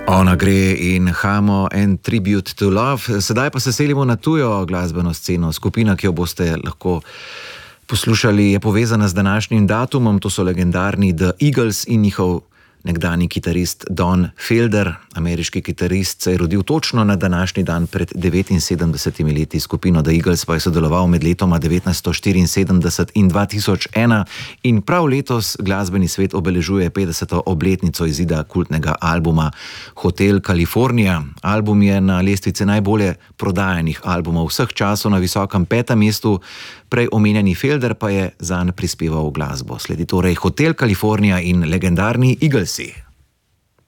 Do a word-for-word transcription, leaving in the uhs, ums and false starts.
Ona gre in Hamo and Tribute to Love. Sedaj pa se selimo na tujo glasbeno sceno. Skupina, ki jo boste lahko poslušali, je povezana z današnjim datumom. To so legendarni The Eagles in njihov nekdanji kitarist Don Felder. Ameriški kitarist se je rodil točno na današnji dan pred devetinsedemdesetimi leti. Skupino The Eagles pa je sodeloval med letoma devetnajststo štiriinsedemdeset in dva tisoč ena in prav letos glasbeni svet obeležuje petdeseto obletnico izida kultnega albuma Hotel California. Album je na lestvici najbolje prodajanih albumov vseh časov na visokem petem mestu, prej omenjeni Felder pa je zanj prispeval glasbo. Sledi torej Hotel California in legendarni Eaglesi.